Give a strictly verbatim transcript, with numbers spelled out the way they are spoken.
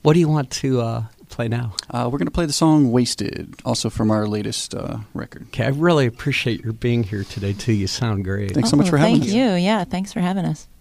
What do you want to uh, play now? Uh, we're going to play the song Wasted, also from our latest uh, record. Okay, I really appreciate your being here today, too. You sound great. Thanks so much Oh, for having thank us. you. Yeah, thanks for having us.